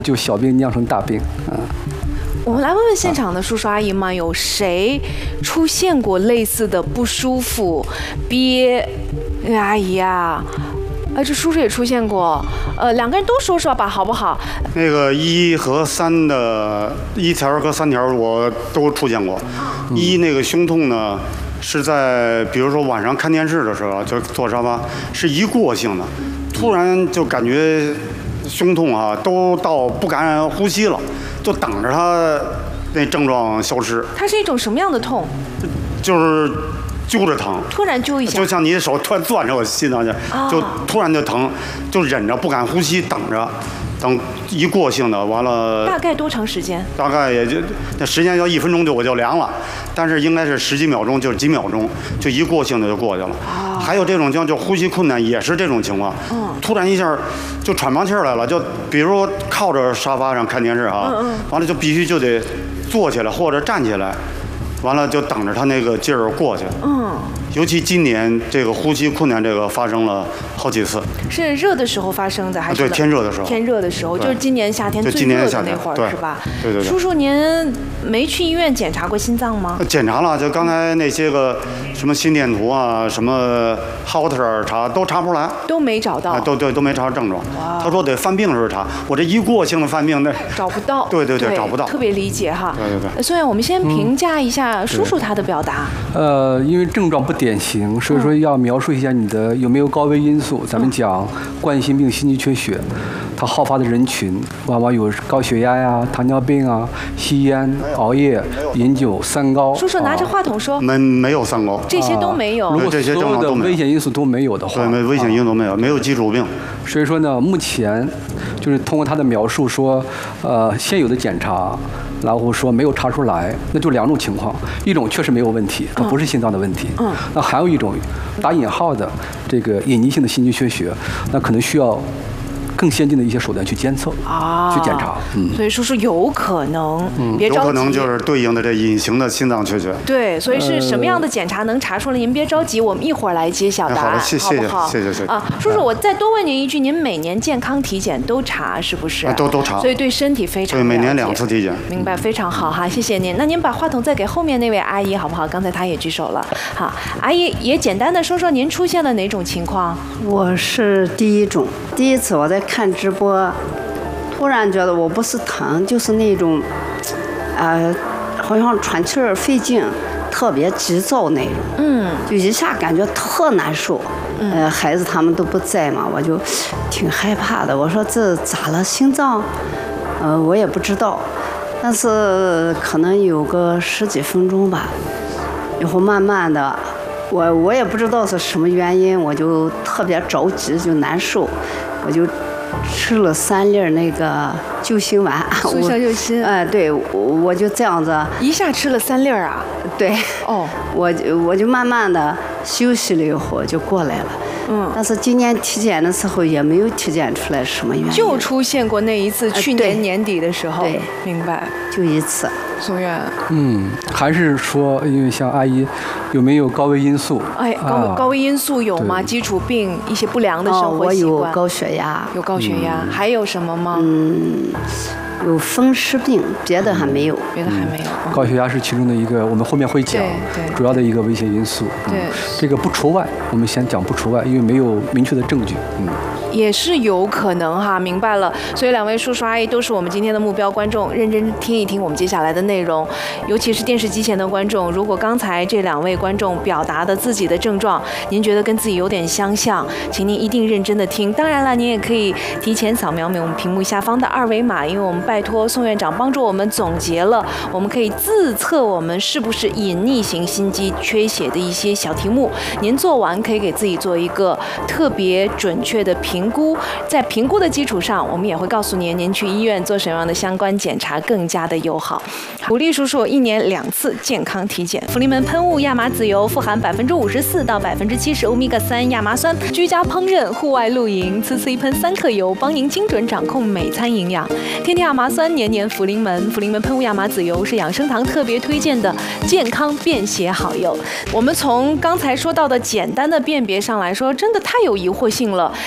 就小病酿成大病啊。 我们来问问现场的叔叔阿姨们，有谁出现过类似的不舒服、憋？阿姨啊，这叔叔也出现过。两个人都说说吧，好不好？ 那个1和3的1条和3条我都出现过。那个胸痛呢，是在比如说晚上看电视的时候，就坐沙发，是一过性的，突然就感觉胸痛啊，都到不敢呼吸了，就等着它那症状消失。 它是一种什么样的痛？ 就是揪着疼， 突然揪一下， 就像你的手突然攥着我心脏去，就突然就疼，就忍着不敢呼吸，等着，等一过性的完了。 大概多长时间？ 大概也就那时间要1分钟我就凉了，但是应该是10几秒钟，就是几秒钟，就一过性的就过去了。还有这种就呼吸困难，也是这种情况。突然一下就喘不上气来了，就比如说靠着沙发上看电视啊，完了就必须就得坐起来或者站起来。完了就等着他那个劲儿过去。尤其今年这个呼吸困难这个发生了好几次。 是热的时候发生的还是？ 对，天热的时候。 天热的时候，就是今年夏天最热的那会儿，是吧？ 对。 叔叔，您没去医院检查过心脏吗？ 检查了，就刚才那些个什么心电图啊，什么 Holter 查都查不出来， 都没找到。 都没查到症状。他说得犯病的时候查，我这一过性的犯病那找不到。 对，找不到。 特别理解哈。 对。 所以我们先评价一下叔叔他的表达。 因为症状不典型，所以说要描述一下你的有没有高危因素。咱们讲冠心病、心肌缺血，它好发的人群往往有高血压呀、糖尿病啊、吸烟、熬夜、饮酒、三高。 叔叔拿着话筒说， 没有三高， 这些都没有。 如果所有的危险因素都没有的话， 对，危险因素都没有，没有基础病。 所以说呢，目前就是通过他的描述说，现有的检查。然后说没有查出来，那就2种情况，一种确实没有问题，它不是心脏的问题，那还有一种打引号的这个隐匿性的心肌缺血，那可能需要更先进的一些手段去监测去检查。 所以叔叔有可能，别着急， 有可能就是对应的这隐形的心脏缺血。 对，所以是什么样的检查能查出来？您别着急，我们一会儿来揭晓答案， 好不好？ 谢谢。 叔叔，我再多问您一句，您每年健康体检都查是不是？ 都查。 所以对身体非常了解。 对，每年2次体检。 明白，非常好哈，谢谢您。那您把话筒再给后面那位阿姨好不好？刚才她也举手了。好，阿姨也简单的说说您出现了哪种情况？ 我是第一次我在看直播，突然觉得我不是疼，就是那种，好像喘气儿费劲，特别急躁那种。就一下感觉特难受。孩子他们都不在嘛，我就挺害怕的。我说这咋了？心脏？我也不知道，但是可能有个10几分钟吧，然后慢慢的。我也不知道是什么原因，我就特别着急，就难受，我就吃了3粒那个救心丸， 速效救心。 对，我就这样子， 一下吃了3粒啊？ 对。我就慢慢的休息了一会儿就过来了。但是今年体检的时候也没有体检出来什么原因， 就出现过那一次，去年年底的时候。 对， 明白。 就一次。 松月。 还是说，因为像阿姨有没有高危因素？ 高危因素有吗？基础病，一些不良的生活习惯。 我有高血压。 有高血压，还有什么吗？ 有风湿病，别的还没有。 别的还没有。 高血压是其中的一个，我们后面会讲主要的一个危险因素。 对， 这个不除外，我们先讲不除外，因为没有明确的证据。 也是有可能哈，明白了。所以2位叔叔阿姨都是我们今天的目标观众，认真听一听我们接下来的内容。尤其是电视机前的观众，如果刚才这2位观众表达的自己的症状，您觉得跟自己有点相像，请您一定认真的听。当然了，您也可以提前扫描我们屏幕下方的2维码，因为我们拜托宋院长帮助我们总结了，我们可以自测我们是不是隐匿型心肌缺血的一些小题目。您做完可以给自己做一个特别准确的评估，在评估的基础上，我们也会告诉您去医院做什么样的相关检查更加的友好。鼓励叔叔1年2次健康体检。福临门喷雾亚麻籽油富含54%到70%欧米伽3亚麻酸，居家烹饪、户外露营，次次一喷3克油，帮您精准掌控每餐营养。天天亚麻酸，年年福临门。福临门喷雾亚麻籽油是养生堂特别推荐的健康便携好油。我们从刚才说到的简单的辨别上来说，真的太有疑惑性了。一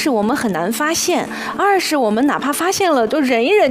是我们很难发现，二是我们哪怕发现了，都忍一忍。